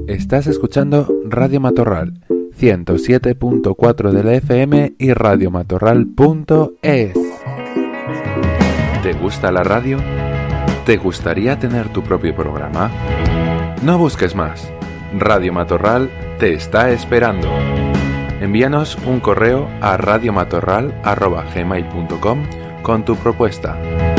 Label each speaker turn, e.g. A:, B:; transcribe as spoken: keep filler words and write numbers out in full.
A: Estás escuchando Radio Matorral, ciento siete punto cuatro de la F M y radiomatorral punto es. ¿Te gusta la radio? ¿Te gustaría tener tu propio programa? No busques más. Radio Matorral te está esperando. Envíanos un correo a radiomatorral arroba gmail punto com con tu propuesta.